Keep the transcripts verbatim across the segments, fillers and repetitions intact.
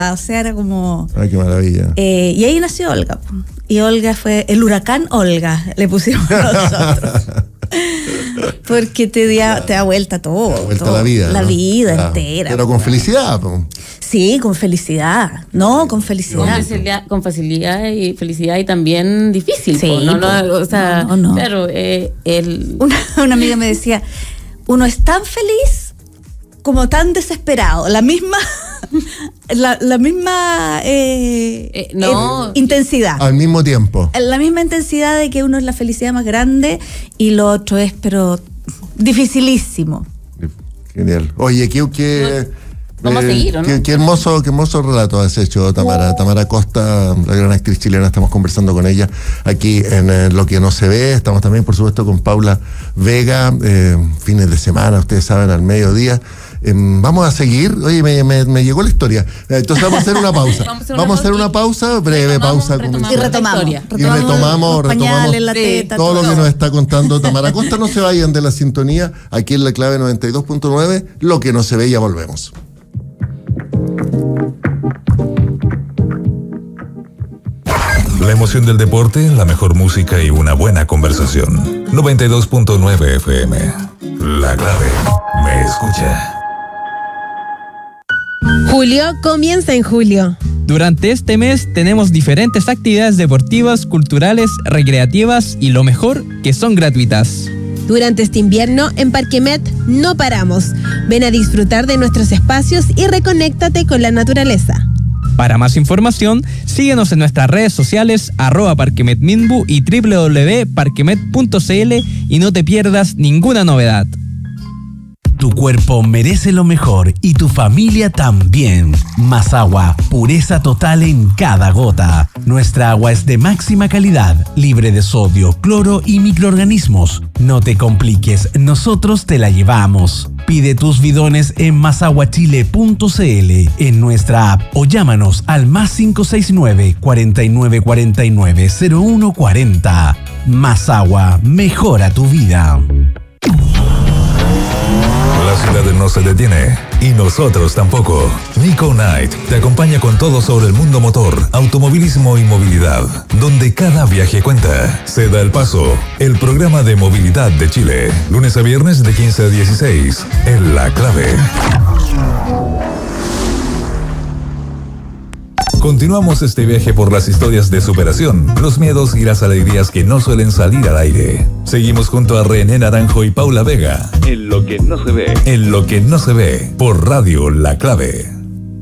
O sea, era como... Ay, qué maravilla. Eh, y ahí nació Olga. Y Olga fue el huracán Olga, le pusimos nosotros. Porque te da, te da vuelta todo. Te da vuelta todo, la vida. La ¿no? vida Claro. entera. Pero con felicidad. Po. Sí, con felicidad. No, con felicidad. Con facilidad, con facilidad y felicidad y también difícil. Sí, po, no, no, po. o sea, No, no, no. claro, eh, el... Una, una amiga me decía, uno es tan feliz como tan desesperado. La misma... La, la misma eh, Eh, no. eh, intensidad. Al mismo tiempo. La misma intensidad de que uno es la felicidad más grande y lo otro es, pero dificilísimo. Genial. Oye, qué, qué, Vamos a seguir, ¿o no? qué, qué hermoso, qué hermoso relato has hecho, Tamara. Tamara Costa, la gran actriz chilena, estamos conversando con ella aquí en eh, Lo que no se ve. Estamos también, por supuesto, con Paula Vega, eh, fines de semana, ustedes saben, al mediodía. Eh, vamos a seguir. Oye, me, me, me llegó la historia. Entonces vamos a hacer una pausa. Vamos a hacer una vamos a hacer pausa una pausa, breve retomamos, pausa. retomamos. Y comercial. retomamos. historia. Y retomamos, los pañales, retomamos la Sí. teta, todo lo todo. que nos está contando Tamara Costa. No se vayan de la sintonía. Aquí en La Clave noventa y dos punto nueve. Lo que no se ve, ya volvemos. La emoción del deporte, la mejor música y una buena conversación. noventa y dos punto nueve F M. La Clave. Me escucha. Julio comienza en julio. Durante este mes tenemos diferentes actividades deportivas, culturales, recreativas y lo mejor, que son gratuitas. Durante este invierno, en Parquemet no paramos. Ven a disfrutar de nuestros espacios y reconéctate con la naturaleza. Para más información, síguenos en nuestras redes sociales arroba parquemetminbu y doble u doble u doble u punto parquemet punto c l y no te pierdas ninguna novedad. Tu cuerpo merece lo mejor y tu familia también. Más agua, pureza total en cada gota. Nuestra agua es de máxima calidad, libre de sodio, cloro y microorganismos. No te compliques, nosotros te la llevamos. Pide tus bidones en masaguachile punto c l, en nuestra app o llámanos al más cinco seis nueve, cuatro nueve cuatro nueve, cero uno cuatro cero. Más agua, mejora tu vida. La ciudad no se detiene y nosotros tampoco. Nico Night te acompaña con todo sobre el mundo motor, automovilismo y movilidad, donde cada viaje cuenta. Se da el paso, el programa de movilidad de Chile, lunes a viernes de quince a dieciséis, en La Clave. Continuamos este viaje por las historias de superación, los miedos y las alegrías que no suelen salir al aire. Seguimos junto a René Naranjo y Paula Vega, en Lo que no se ve. En Lo que no se ve, por Radio La Clave.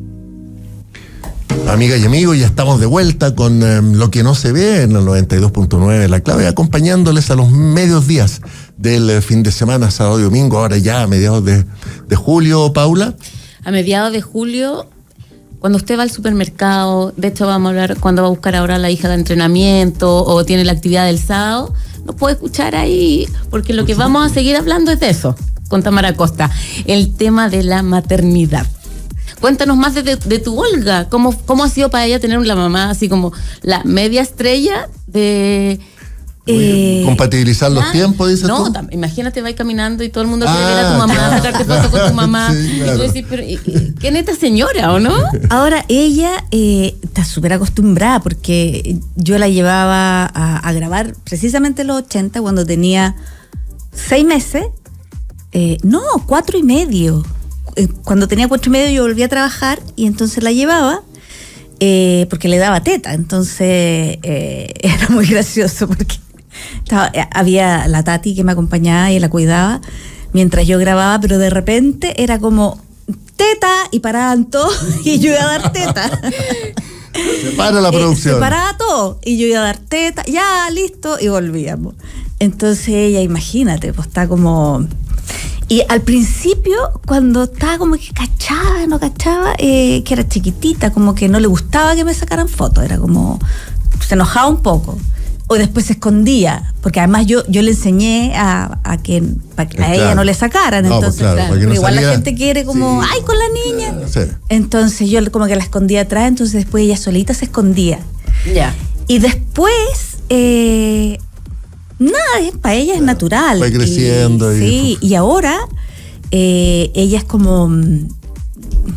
Amigas y amigos, ya estamos de vuelta con eh, Lo que no se ve en el noventa y dos punto nueve La Clave, acompañándoles a los medios días del eh, fin de semana, sábado y domingo, ahora ya a mediados de, de julio, Paula. A mediados de julio, cuando usted va al supermercado, de hecho vamos a hablar cuando va a buscar ahora a la hija de entrenamiento o tiene la actividad del sábado, nos puede escuchar ahí, porque lo que vamos a seguir hablando es de eso, con Tamara Costa, el tema de la maternidad. Cuéntanos más de, de, de tu Olga, ¿Cómo, cómo ha sido para ella tener una mamá así como la media estrella de... Eh, Compatibilizar los ah, tiempos, dices no, tú. tam- imagínate, vas caminando y todo el mundo quiere Ah, ver a tu mamá, claro. sacarte fotos con tu mamá. Sí, Y claro. tú decís, pero ¿y- y- ¿quién es esta señora, o no? Ahora ella eh, está súper acostumbrada porque yo la llevaba a, a grabar precisamente en los ochenta cuando tenía seis meses. Eh, no, cuatro y medio. Eh, cuando tenía cuatro y medio yo volví a trabajar y entonces la llevaba eh, porque le daba teta. Entonces eh, era muy gracioso porque estaba, eh, había la Tati que me acompañaba y la cuidaba mientras yo grababa, pero de repente era como teta y paraban todos y yo iba a dar teta. Se para la Eh, producción. se paraba todo y yo iba a dar teta, ya, listo, y volvíamos. Entonces ella, imagínate, pues está como... Y al principio, cuando estaba como que cachaba, no cachaba, eh, que era chiquitita, como que no le gustaba que me sacaran fotos, era como... se enojaba un poco. O después se escondía, porque además yo, yo le enseñé a, a que para que a Claro. ella no le sacaran. No, pues Entonces, claro, para que pero no igual saliera- la gente quiere como, Sí. ¡ay, con la niña! Sí. Entonces yo como que la escondía atrás, entonces después ella solita se escondía. Ya. Y después, eh, nada, es- para ella es natural. Fue creciendo Y, y- sí, y ahora eh, ella es como, mm,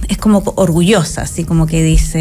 es como orgullosa, así como que dice,